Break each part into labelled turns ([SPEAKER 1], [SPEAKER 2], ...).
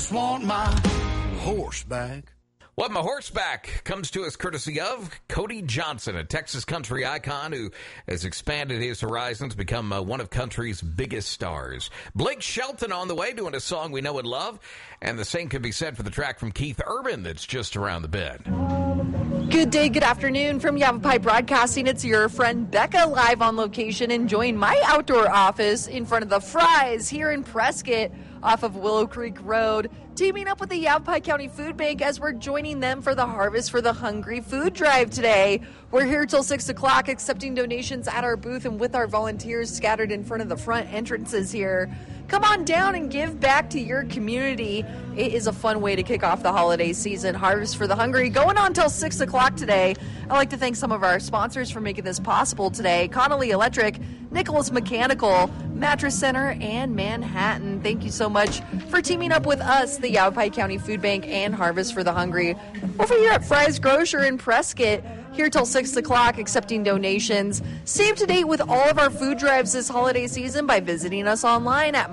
[SPEAKER 1] just want my horse back.
[SPEAKER 2] Well, my horseback comes to us courtesy of Cody Johnson, a Texas country icon who has expanded his horizons, become one of country's biggest stars. Blake Shelton on the way, doing a song we know and love, and the same can be said for the track from Keith Urban that's just around the bend.
[SPEAKER 3] Good day, good afternoon from Yavapai Broadcasting. It's your friend Becca live on location, enjoying my outdoor office in front of the Fry's here in Prescott off of Willow Creek Road, teaming up with the Yavapai County Food Bank as we're joining them for the Harvest for the Hungry food drive today. We're here till 6 o'clock accepting donations at our booth and with our volunteers scattered in front of the front entrances here. Come on down and give back to your community. It is a fun way to kick off the holiday season. Harvest for the Hungry going on till 6 o'clock today. I'd like to thank some of our sponsors for making this possible today. Connolly Electric, Nicholas Mechanical, Mattress Center, and Manhattan. Thank you so much for teaming up with us, the Yavapai County Food Bank and Harvest for the Hungry. Over here at Fry's Grocer in Prescott, here till 6 o'clock, accepting donations. Stay up to date with all of our food drives this holiday season by visiting us online at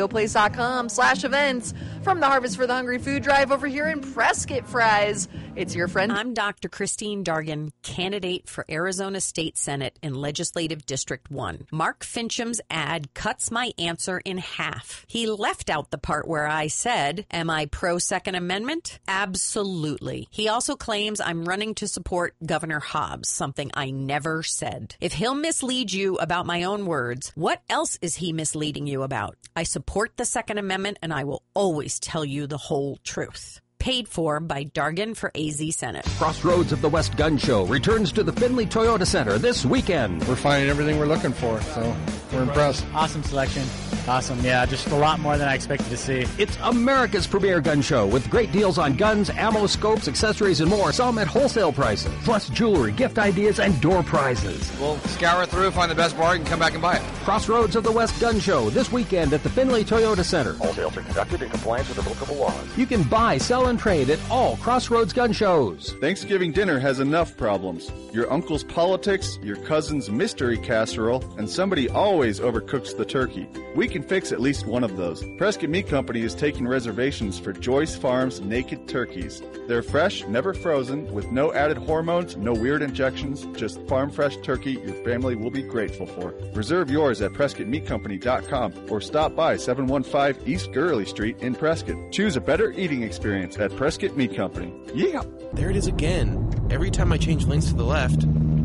[SPEAKER 3] myradioplace.com/events. From the Harvest for the Hungry food drive over here in Prescott, Fry's, it's your friend.
[SPEAKER 4] I'm Dr. Christine Dargan, candidate for Arizona State Senate in Legislative District 1. Mark Fincham's ad cuts my answer in half. He left out the part where I said, am I pro-Second Amendment? Absolutely. He also claims I'm running to support Governor Hobbs, something I never said. If he'll mislead you about my own words, what else is he misleading you about? I support the Second Amendment, and I will always tell you the whole truth. Paid for by Dargan for AZ Senate.
[SPEAKER 5] Crossroads of the West Gun Show returns to the Findlay Toyota Center this weekend.
[SPEAKER 6] We're finding everything we're looking for, so we're impressed.
[SPEAKER 7] Awesome selection. Awesome. Yeah, just a lot more than I expected to see.
[SPEAKER 5] It's America's premier gun show with great deals on guns, ammo, scopes, accessories, and more. Some at wholesale prices. Plus jewelry, gift ideas, and door prizes.
[SPEAKER 8] We'll scour through, find the best bargain, come back and buy it.
[SPEAKER 5] Crossroads of the West Gun Show this weekend at the Findlay Toyota Center. All sales are conducted in compliance with applicable laws. You can buy, sell, and trade at all Crossroads gun shows.
[SPEAKER 9] Thanksgiving dinner has enough problems. Your uncle's politics, your cousin's mystery casserole, and somebody always overcooks the turkey. We can fix at least one of those. Prescott Meat Company is taking reservations for Joyce Farms Naked Turkeys. They're fresh, never frozen, with no added hormones, no weird injections, just farm fresh turkey your family will be grateful for. Reserve yours at PrescottMeatCompany.com or stop by 715 East Gurley Street in Prescott. Choose a better eating experience at Prescott Meat Company. Yeah!
[SPEAKER 10] There it is again. Every time I change lanes to the left.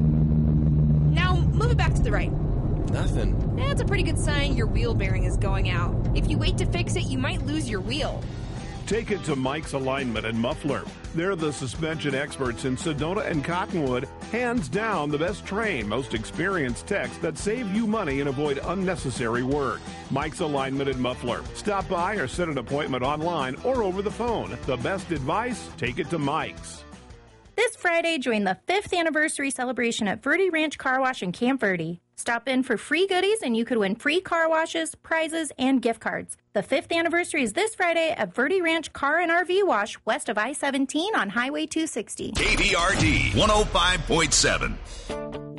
[SPEAKER 11] Now move it back to the right.
[SPEAKER 10] Nothing.
[SPEAKER 11] That's a pretty good sign your wheel bearing is going out. If you wait to fix it, you might lose your wheel.
[SPEAKER 12] Take it to Mike's Alignment and Muffler. They're the suspension experts in Sedona and Cottonwood. Hands down, the best trained, most experienced techs that save you money and avoid unnecessary work. Mike's Alignment and Muffler. Stop by or set an appointment online or over the phone. The best advice, take it to Mike's.
[SPEAKER 13] This Friday, join the 5th anniversary celebration at Verde Ranch Car Wash in Camp Verde. Stop in for free goodies and you could win free car washes, prizes, and gift cards. The 5th anniversary is this Friday at Verde Ranch Car and RV Wash west of I-17 on Highway 260.
[SPEAKER 14] KVRD 105.7.